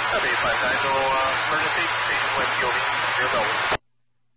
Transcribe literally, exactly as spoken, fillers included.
Copy, five nine zero, uh, emergency, station with P O V, zero Bellwood.